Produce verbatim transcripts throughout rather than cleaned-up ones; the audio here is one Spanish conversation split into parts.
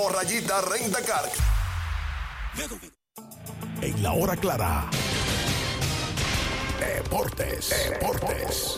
Rayita Rent-A-Car. En la hora clara. Deportes. Deportes.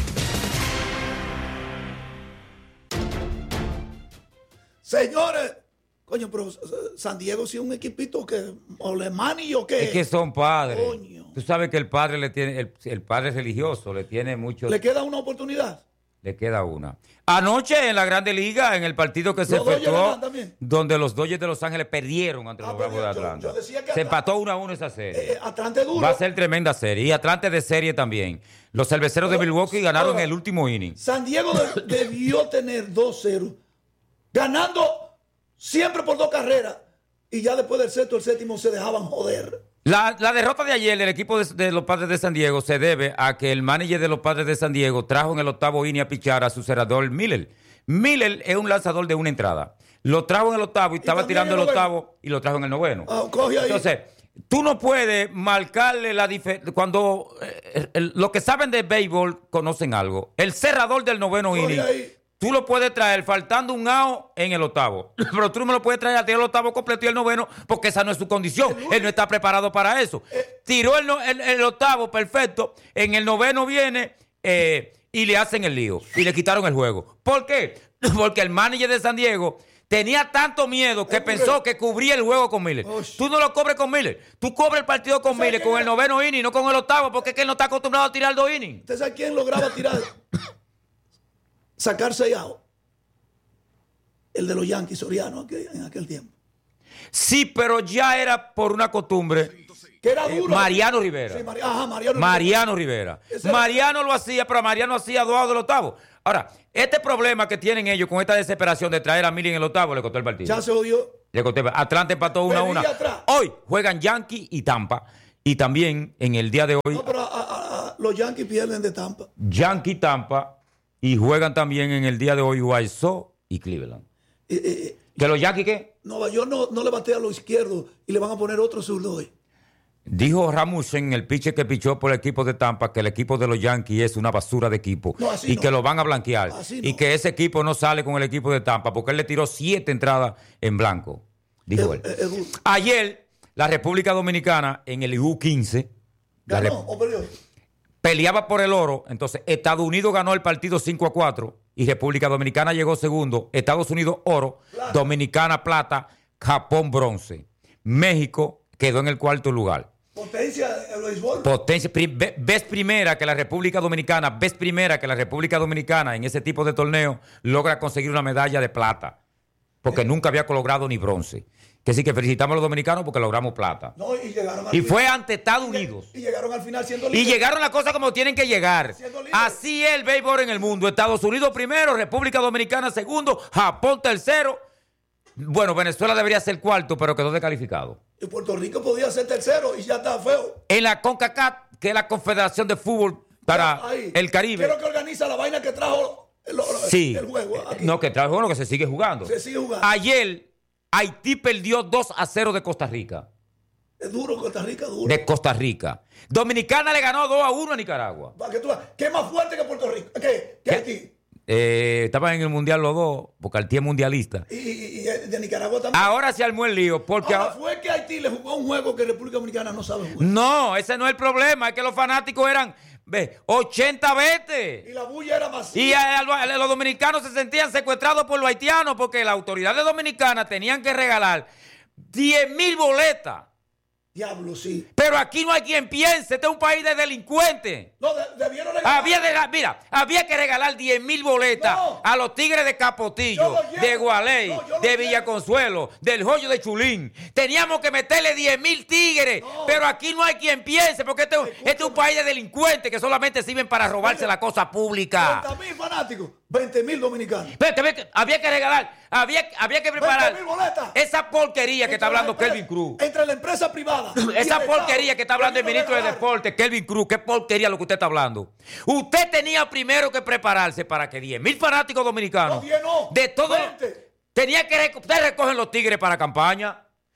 Señores, coño, pero San Diego sí es un equipito que, o Lemani o qué. Es que son padres. Coño. Tú sabes que el padre le tiene, el, el padre religioso le tiene mucho. ¿Le queda una oportunidad? Le queda una. Anoche en la Grande Liga, en el partido que se ¿Los Dodgers efectuó, ganan también? donde los Dodgers de Los Ángeles perdieron ante Ah, los Bravos de pero yo- Atlanta. yo decía que Se Atlanta- empató uno a uno esa serie. Eh, eh, Atlante duro. Va a ser tremenda serie. Y Atlante de serie también. Los cerveceros de Milwaukee ganaron ahora, en el último inning. San Diego de- debió tener dos cero, ganando siempre por dos carreras. Y ya después del sexto, el séptimo se dejaban joder. La, la derrota de ayer del equipo de, de los Padres de San Diego se debe a que el manager de los Padres de San Diego trajo en el octavo inning a pichar a su cerrador Miller. Miller es un lanzador de una entrada. Lo trajo en el octavo y, ¿Y estaba también tirando en el el noveno? octavo y lo trajo en el noveno. Ah, coge ahí. Entonces, tú no puedes marcarle la diferencia. Cuando eh, el- los que saben de béisbol conocen algo. El cerrador del noveno Coge inning, ahí. tú lo puedes traer faltando un out en el octavo. Pero tú no me lo puedes traer a tirar el octavo completo y el noveno porque esa no es su condición. Él no está preparado para eso. Tiró el, no- el- el octavo, perfecto. En el noveno viene eh, y le hacen el lío. Y le quitaron el juego. ¿Por qué? Porque el manager de San Diego tenía tanto miedo que pensó que cubría el juego con Miller. Ush. Tú no lo cobres con Miller. Tú cobres el partido con ¿Sabes Miller, quién con el era? noveno inning, no con el octavo, porque es que él no está acostumbrado a tirar dos innings. ¿Usted sabe quién lograba tirar? Sacar seis outs. El de los Yankees, Soriano, aquel- en aquel tiempo. Sí, pero ya era por una costumbre. Que era Eh, duro. Mariano Rivera. Sí, Mari- Ajá, Mariano. Mariano Rivera. Ese era- Mariano lo hacía, pero Mariano hacía dos outs del octavo. Ahora, este problema que tienen ellos con esta desesperación de traer a Miller en el octavo le costó el partido. Ya se odió. Le costó el- Atlanta empató una a Venía una. atrás. Hoy juegan Yankee y Tampa. Y también en el día de hoy, No, pero a- a- a- los Yankees pierden de Tampa. Yankee y Tampa. Y juegan también en el día de hoy White Sox y Cleveland. Eh, eh, ¿Que los Yankees qué? Nueva York no, no le batea a los izquierdos y le van a poner otro zurdo hoy. Dijo Rasmussen, el pitcher que pichó por el equipo de Tampa, que el equipo de los Yankees es una basura de equipo No, así y no. que lo van a blanquear. Así Y no. que ese equipo no sale con el equipo de Tampa porque él le tiró siete entradas en blanco, dijo Eh, él. eh, eh, duro. Ayer, la República Dominicana, en el I U quince, la ¿Ganó Rep- o perdió? peleaba por el oro. Entonces, Estados Unidos ganó el partido cinco a cuatro y República Dominicana llegó segundo. Estados Unidos oro, Plata. Dominicana plata, Japón bronce. México quedó en el cuarto lugar. Potencia el béisbol. Potencia, pri- ve- ves primera que la República Dominicana, ves primera que la República Dominicana en ese tipo de torneo logra conseguir una medalla de plata, porque nunca había logrado ni bronce. Que sí que felicitamos a los dominicanos porque logramos plata. No, y llegaron al Y final- fue ante Estados Unidos. Y llegaron al final siendo Y líderes. llegaron las cosas como tienen que llegar. Siendo líderes. Así es el béisbol en el mundo. Estados Unidos primero, República Dominicana segundo, Japón tercero. Bueno, Venezuela debería ser cuarto, pero quedó descalificado. Y Puerto Rico podía ser tercero y ya está feo. En la CONCACAF, que es la Confederación de Fútbol para Ahí. el Caribe. Creo que organiza la vaina que trajo el, el- Sí. el juego. Aquí. No, que trajo bueno que se sigue jugando. Se sigue jugando. Ayer, Haití perdió dos a cero de Costa Rica. Es duro, Costa Rica, duro. De Costa Rica. Dominicana le ganó dos a uno a Nicaragua. Para que tú veas, ¿qué es más fuerte que Puerto Rico? ¿Qué? ¿Qué ¿Qué? Haití? Eh, estaban en el mundial los dos, porque Haití es mundialista. Y, y- y de Nicaragua también. Ahora se armó el lío, porque Ahora ahora- fue que Haití le jugó un juego que República Dominicana no sabe jugar. no, ese no es el problema, es que los fanáticos eran ve, ochenta veinte. Y la bulla era masiva. Y a- a- a- los dominicanos se sentían secuestrados por los haitianos porque las autoridades dominicanas tenían que regalar diez mil boletas. Diablo, sí. Pero aquí no hay quien piense, este es un país de delincuentes. No, de- debieron regalar. Había, de, mira, había que regalar diez mil boletas No. a los Tigres de Capotillo, Yo lo llevo. de Gualey, No, yo lo de llevo. Villaconsuelo, del Joyo de Chulín. Teníamos que meterle diez mil tigres, No. pero aquí no hay quien piense, porque este, este es un país de delincuentes que solamente sirven para robarse la cosa pública. treinta mil fanáticos, veinte mil dominicanos. Vete, vete, había que regalar, había, había que preparar veinte mil boletas. esa porquería que está Entre la hablando empresa- Kelvin Cruz. Entre la empresa privada. y Esa el Estado, porquería que está hablando el debieron ministro de regalar. Deportes, Kelvin Cruz, qué porquería lo que usted está hablando. Usted tenía primero que prepararse para que diez mil fanáticos dominicanos, No, diez no, de todo, veinte. tenía que, reco- ustedes recogen los tigres para campaña.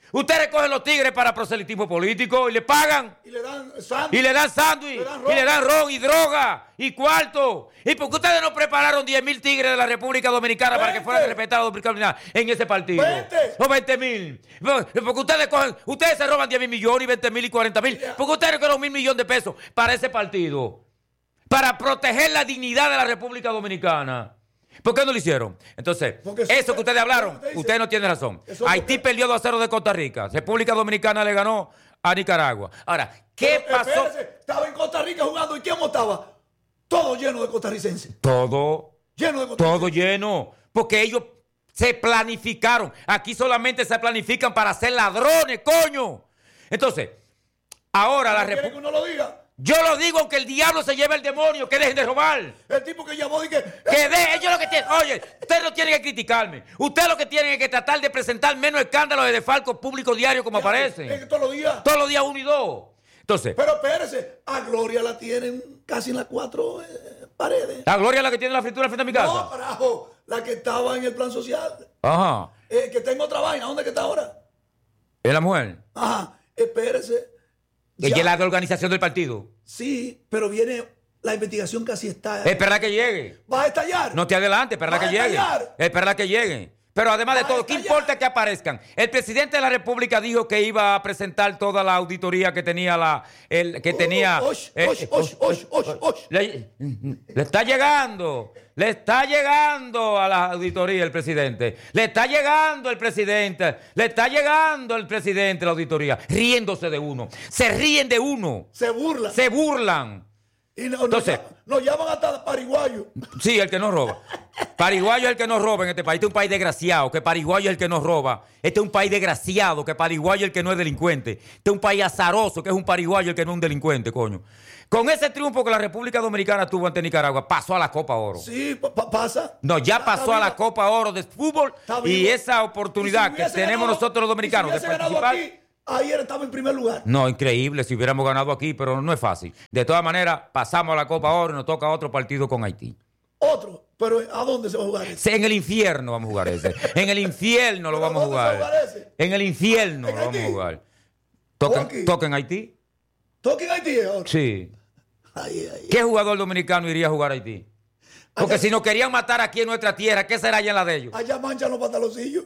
Ustedes cogen los tigres para proselitismo político y le pagan. Y le dan sándwich. Y le dan sándwich. Y le dan ron y droga y cuarto. ¿Y por qué ustedes no prepararon diez mil tigres de la República Dominicana para que fueran respetados la República Dominicana en ese partido? veinte. O veinte mil. Porque ustedes cogen, ustedes se roban diez mil millones y veinte mil y cuarenta mil. Porque ustedes cogen mil millones de pesos para ese partido. Para proteger la dignidad de la República Dominicana. ¿Por qué no lo hicieron? Entonces, Porque eso eso que ustedes hablaron, usted dice, ustedes no tienen razón. Haití porque, perdió dos a cero de Costa Rica. República Dominicana le ganó a Nicaragua. Ahora, ¿qué pero, pasó? Espérese, estaba en Costa Rica jugando. ¿Y quién estaba? Todo lleno de costarricenses. Todo. Lleno de costarricenses. Todo lleno. Porque ellos se planificaron. Aquí solamente se planifican para ser ladrones, coño. Entonces, ahora la ¿Quiere que República... uno lo diga? Yo lo digo aunque el diablo se lleve el demonio, que dejen de robar. El tipo que llamó y que... Que de, ellos lo que tienen, oye, ustedes no tienen que criticarme. Ustedes lo que tienen es que tratar de presentar menos escándalos de desfalco público diario como aparecen. Es que todos los días. Todos los días uno y dos. Entonces, Pero espérese, a Gloria la tienen casi en las cuatro eh, paredes. la Gloria es la que tiene la fritura frente a mi casa. No, carajo, la que estaba en el plan social. Ajá. Eh, que está en otra vaina. ¿Dónde que está ahora? Es la mujer. Ajá, espérese. Ella Ya. es la de organización del partido. Sí, pero viene la investigación casi está. Espera que llegue. ¿Va a estallar? No te adelante, espera Va que a llegue. estallar. Espera que llegue. Pero además de Va a todo, ¿qué estallar. importa que aparezcan? El presidente de la República dijo que iba a presentar toda la auditoría que tenía la, el, que tenía. Osh, eh, osh, osh, osh, osh, osh. Le, le está llegando, le está llegando a la auditoría el presidente. Le está llegando el presidente, le está llegando el presidente a la auditoría, riéndose de uno. Se ríen de uno, Se burla. se burlan. Y no- Entonces- nos, nos llaman hasta pariguayo. Sí, el que no roba. Pariguayo es el que no roba en este país. Este es un país desgraciado, que Pariguayo es el que no roba. Este es un país desgraciado, que Pariguayo es el que no es delincuente. Este es un país azaroso, que es un Pariguayo el que no es un delincuente, coño. Con ese triunfo que la República Dominicana tuvo ante Nicaragua, pasó a la Copa Oro. Sí, pa- pa- pasa. No, ya Está- pasó está a la viva. Copa Oro de fútbol Está y vivo. esa oportunidad Y si que hubiese tenemos ganado- nosotros los dominicanos y si de hubiese ganado participar. aquí, ayer estaba en primer lugar. No, increíble si hubiéramos ganado aquí, pero no es fácil. De todas maneras, pasamos a la Copa Oro y nos toca otro partido con Haití. Otro. Pero ¿a dónde se va a jugar ese? Se- En el infierno vamos a jugar ese. En el infierno lo ¿Pero vamos a dónde se va a jugar. jugar ese? En el infierno ¿En lo vamos a Haití? jugar. ¿O ¿Toca aquí? toca en Haití? ¿Toque en Haití ahora? Sí. Ay, ay, ¿Qué jugador dominicano iría a jugar a Haití? Porque Allá- si nos querían matar aquí en nuestra tierra, ¿qué será allá en la de ellos? Allá manchan los pantaloncillos.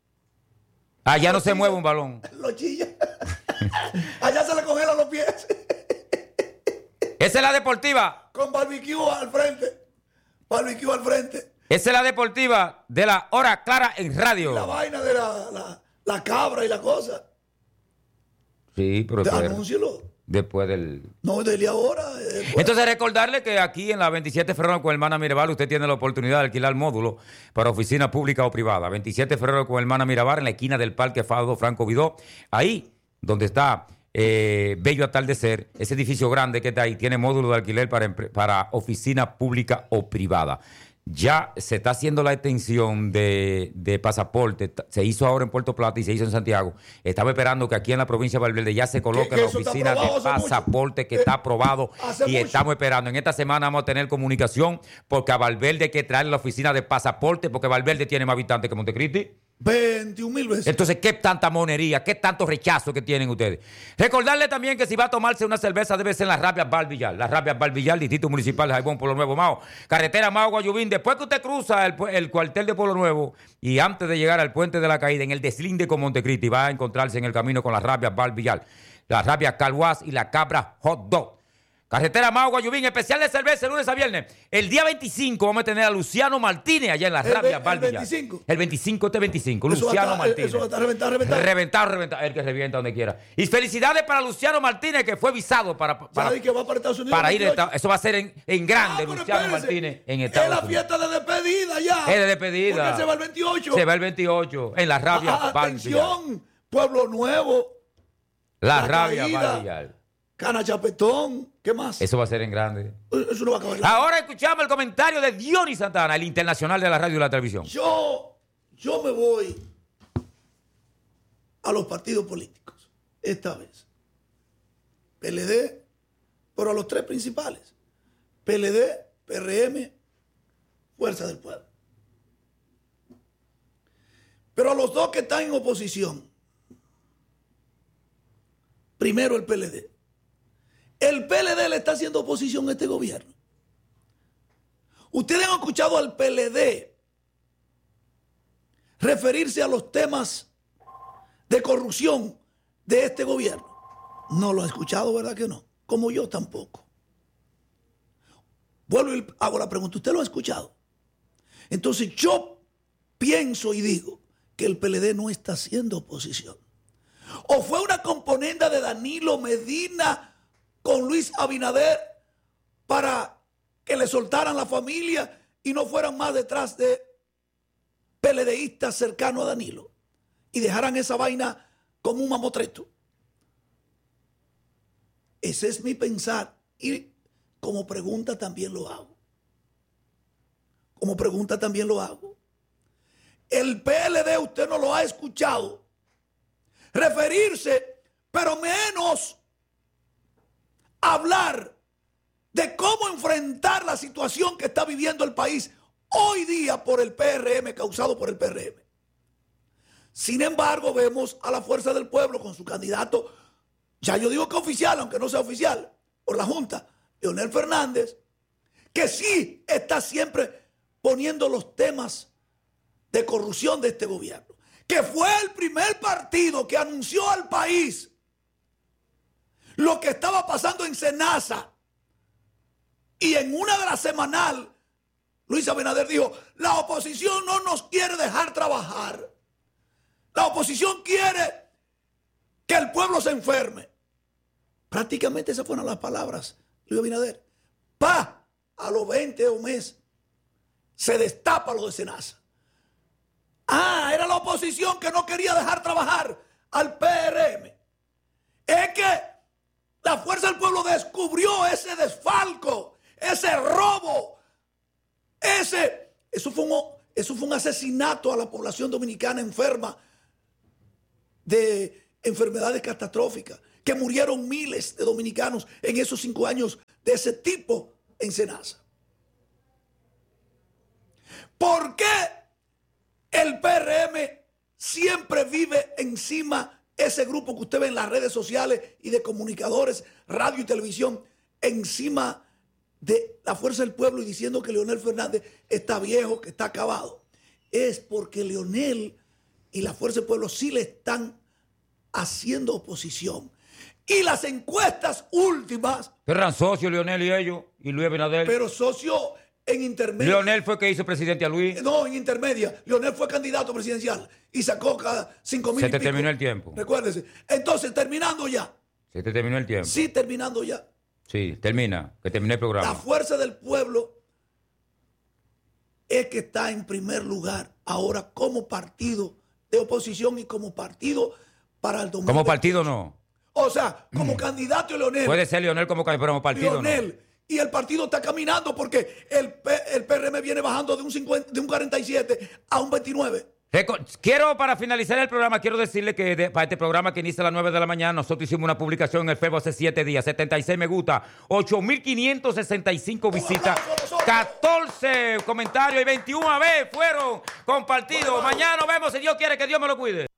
Allá no se mueve un balón. Los chillas. Allá se le congelan los pies. Esa es la deportiva. Con barbecue al frente. Barbecue al frente. Esa es la deportiva de la hora clara en La radio. vaina de la, la, la cabra y la cosa. Sí, pero espera, Anúncielo. después del... No, dele ahora. eh, después. Entonces recordarle que aquí en la veintisiete de febrero con Hermana Mirabal usted tiene la oportunidad de alquilar módulo para oficina pública o privada. veintisiete de febrero con Hermana Mirabal en la esquina del Parque Fado Franco Vidó. Ahí donde está eh, Bello Atardecer, ese edificio grande que está ahí tiene módulo de alquiler para, empre- para oficina pública o privada. Ya se está haciendo la extensión de, de pasaporte. Ta- Se hizo ahora en Puerto Plata y se hizo en Santiago. Estaba esperando que aquí en la provincia de Valverde ya se coloque Que- que la eso está oficina de aprobado hace mucho. pasaporte que Eh, está aprobado hace y mucho. estamos esperando. En esta semana vamos a tener comunicación porque a Valverde hay que traerle la oficina de pasaporte porque Valverde tiene más habitantes que Montecristi. veintiún mil veces. Entonces, ¿qué tanta monería, qué tanto rechazo que tienen ustedes? Recordarle también que si va a tomarse una cerveza debe ser en las Rabias Bar Villar. Las Rabias Bar Villar, Distrito Municipal de Jaibón, Pueblo Nuevo, Mao. Carretera Mao, Guayubín. Después que usted cruza el, pu- el cuartel de Pueblo Nuevo y antes de llegar al Puente de la Caída, en el deslinde con Montecristi, va a encontrarse en el camino con las Rabias Bar Villar. Las Rabias Calhuas y la Cabra Hot Dog. Carretera Mao, Guayubín, especial de cerveza, lunes a viernes. El día veinticinco vamos a tener a Luciano Martínez allá en las El ve- Rabias el Bar Villar. veinticinco. El veinticinco, este veinticinco. Eso va a Luciano estar- Martínez. eso va a estar reventado, reventado. Reventado, reventado. El que revienta donde quiera. Y felicidades para Luciano Martínez, que fue visado para, para, ¿Sabe que va para Estados Unidos? para ir. a veintiocho? Estados- Eso va a ser en, en grande, Ah, pero Luciano espérese. Martínez, en Es Estados la Unidos. fiesta de despedida ya. Es de despedida. Porque se va el veintiocho. Se va el veintiocho, en la rabia. Ah, Bar Villar. atención, Pueblo Nuevo, La, La rabia, Caída. Bar Villar. Cana Chapetón, ¿qué más? Eso va a ser en grande. Eso no va a acabar. Ahora escuchamos el comentario de Dionis Santana, el internacional de la radio y la televisión. Yo, yo me voy a los partidos políticos, esta vez. P L D, pero a los tres principales. P L D, P R M, Fuerza del Pueblo. Pero a los dos que están en oposición, Primero el P L D. El P L D le está haciendo oposición a este gobierno. Ustedes han escuchado al P L D referirse a los temas de corrupción de este gobierno. No lo han escuchado, ¿verdad que no? Como yo tampoco. Vuelvo y hago la pregunta, ¿usted lo ha escuchado? Entonces yo pienso y digo que el P L D no está haciendo oposición. O fue una componenda de Danilo Medina con Luis Abinader para que le soltaran la familia y no fueran más detrás de PLDistas cercanos a Danilo y dejaran esa vaina como un mamotreto. Ese es mi pensar y como pregunta también lo hago. Como pregunta también lo hago. El P L D usted no lo ha escuchado referirse, pero menos hablar de cómo enfrentar la situación que está viviendo el país hoy día por el P R M, causado por el P R M. Sin embargo, vemos a la Fuerza del Pueblo con su candidato, ya yo digo que oficial, aunque no sea oficial, por la Junta, Leonel Fernández, que sí está siempre poniendo los temas de corrupción de este gobierno, que fue el primer partido que anunció al país lo que estaba pasando en Senasa. Y en una de las semanal, Luis Abinader dijo, la oposición no nos quiere dejar trabajar. La oposición quiere que el pueblo se enferme. Prácticamente esas fueron las palabras, Luis Abinader. Pa, a los veinte o mes, se destapa lo de Senasa. Ah, era la oposición que no quería dejar trabajar al P R M. Es que la Fuerza del Pueblo descubrió ese desfalco, ese robo, ese, eso fue un, eso fue un asesinato a la población dominicana enferma de enfermedades catastróficas, que murieron miles de dominicanos en esos cinco años de ese tipo en Senasa. ¿Por qué el P R M siempre vive encima ese grupo que usted ve en las redes sociales y de comunicadores, radio y televisión, encima de la Fuerza del Pueblo y diciendo que Leonel Fernández está viejo, que está acabado? Es porque Leonel y la Fuerza del Pueblo sí le están haciendo oposición. Y las encuestas últimas... Eran socios Leonel y ellos, y Luis Abinader. Pero socio en intermedia. Leonel fue que hizo presidente a Luis. No, en intermedia. Leonel fue candidato presidencial y sacó cada cinco mil. Se te terminó el tiempo. Recuérdese. Entonces, terminando ya. Se te terminó el tiempo. Sí, terminando ya. Sí, termina, que termine el programa. La Fuerza del Pueblo es que está en primer lugar ahora como partido de oposición y como partido para el domingo. Como partido no. O sea, como mm. candidato Leonel. Puede ser Leonel como, pero como partido Leonel, no. Y el partido está caminando porque el, P, el P R M viene bajando de un, cincuenta, de un cuarenta y siete a un veintinueve. Quiero, para finalizar el programa, quiero decirle que de, para este programa que inicia a las nueve de la mañana, nosotros hicimos una publicación en el Facebook hace siete días, setenta y seis me gusta, ocho mil quinientos sesenta y cinco visitas, catorce comentarios y veintiuno a ver fueron compartidos. Mañana nos vemos, si Dios quiere, que Dios me lo cuide.